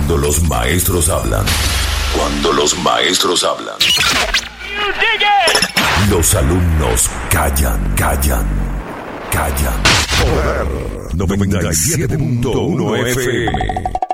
Cuando los maestros hablan. Cuando los maestros hablan. Los alumnos callan. Poder 97.1 FM.